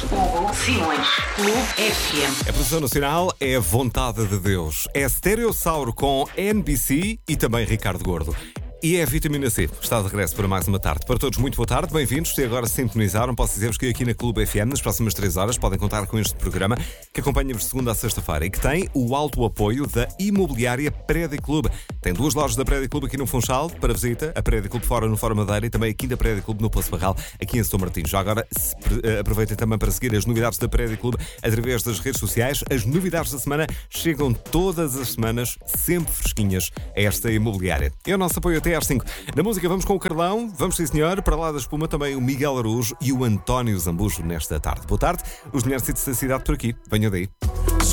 Hugo Simões, Clube FM. A produção nacional é a vontade de Deus. É Stereossauro com NBC e também Ricardo Gordo. E é a Vitamina C. Está de regresso para mais uma tarde. Para todos, muito boa tarde, bem-vindos. Se agora se sintonizaram, posso dizer-vos que aqui na Clube FM, nas próximas 3 horas, podem contar com este programa que acompanha-vos de segunda a sexta-feira e que tem o alto apoio da Imobiliária Prédio Clube. Tem 2 lojas da Prédio Clube aqui no Funchal, para visita, a Prédio Clube fora no Fora Madeira e também aqui da Prédio Clube no Poço Barral, aqui em São Martinho. Já agora, aproveitem também para seguir as novidades da Prédio Clube através das redes sociais. As novidades da semana chegam todas as semanas, sempre fresquinhas, a esta imobiliária. É o nosso apoio até às 5. Na música vamos com o Carlão, vamos sim senhor, para lá da espuma também o Miguel Araújo e o António Zambujo nesta tarde. Boa tarde, os melhores sítios da cidade por aqui. Venham daí.